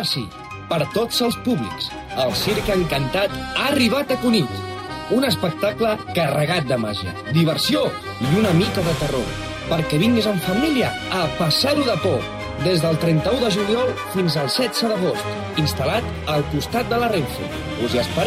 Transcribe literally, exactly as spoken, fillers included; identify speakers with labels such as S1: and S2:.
S1: Ara sí, per a tots els públics, el Circ Encantat ha arribat a Cunit. Un espectacle carregat de màgia, diversió i una mica de terror, perquè vinguis en família a passar-ho de por, des del trenta-u de juliol fins al setze d'agost, instal·lat al costat de la Renfe. Us hi esperem.